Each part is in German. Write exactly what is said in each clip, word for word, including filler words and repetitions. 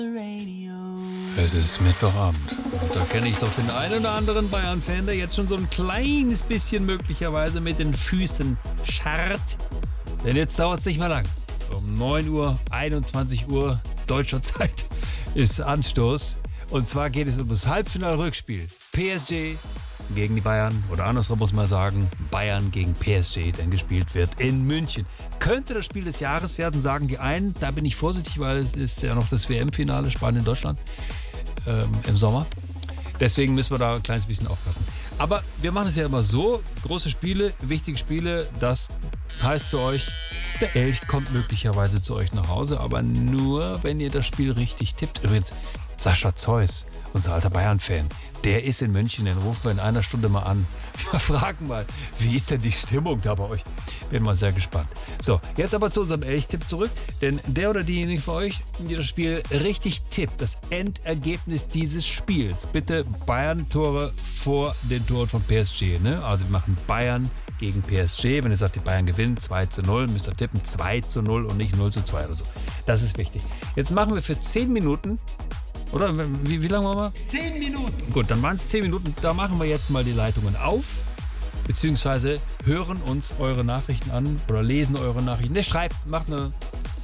Es ist Mittwochabend und da kenne ich doch den einen oder anderen Bayern-Fan, der jetzt schon so ein kleines bisschen möglicherweise mit den Füßen scharrt. Denn jetzt dauert es nicht mehr lang. Um neun Uhr, einundzwanzig Uhr deutscher Zeit ist Anstoß. Und zwar geht es um das Halbfinal-Rückspiel. P S G gegen die Bayern, oder andersrum muss man sagen, Bayern gegen P S G, denn gespielt wird in München. Könnte das Spiel des Jahres werden, sagen die einen. Da bin ich vorsichtig, weil es ist ja noch das W M-Finale Spanien-Deutschland ähm, im Sommer. Deswegen müssen wir da ein kleines bisschen aufpassen. Aber wir machen es ja immer so, große Spiele, wichtige Spiele, das heißt für euch, der Elch kommt möglicherweise zu euch nach Hause, aber nur, wenn ihr das Spiel richtig tippt. Übrigens, Sascha Zeus, unser alter Bayern-Fan, der ist in München, den rufen wir in einer Stunde mal an. Wir fragen mal, wie ist denn die Stimmung da bei euch? Bin mal sehr gespannt. So, jetzt aber zu unserem Elch-Tipp zurück, denn der oder diejenige von euch, die das Spiel richtig tippt, das Endergebnis dieses Spiels, bitte Bayern-Tore vor den Toren von P S G. Ne? Also wir machen Bayern gegen P S G. Wenn ihr sagt, die Bayern gewinnen zwei zu null, müsst ihr tippen zwei zu null und nicht null zu zwei oder so. Das ist wichtig. Jetzt machen wir für zehn Minuten, oder wie, wie lange machen wir? zehn Minuten. Gut, dann waren es zehn Minuten. Da machen wir jetzt mal die Leitungen auf, beziehungsweise hören uns eure Nachrichten an oder lesen eure Nachrichten. Ne, schreibt, macht eine...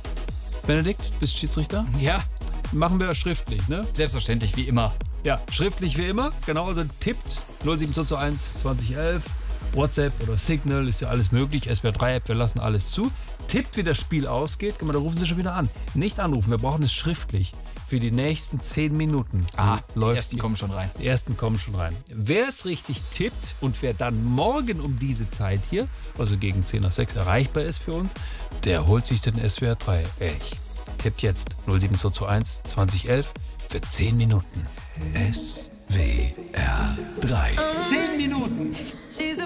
Benedikt, bist du Schiedsrichter? Ja, Machen wir schriftlich, ne? selbstverständlich, wie immer. Ja, schriftlich wie immer. Genau, also tippt null sieben zwei zwei eins zwanzig elf. WhatsApp oder Signal, ist ja alles möglich. S W R drei App, wir lassen alles zu. Tippt, wie das Spiel ausgeht. Guck mal, da rufen Sie schon wieder an. Nicht anrufen, wir brauchen es schriftlich. Für die nächsten zehn Minuten. Ah, die läuft ersten kommen schon rein. Die ersten kommen schon rein. Wer es richtig tippt und wer dann morgen um diese Zeit hier, also gegen zehn nach sechs erreichbar ist für uns, der holt sich den S W R drei Elch. Tippt jetzt null sieben zwei zwei eins zwanzig elf für zehn Minuten. S W R drei. zehn Minuten. She's a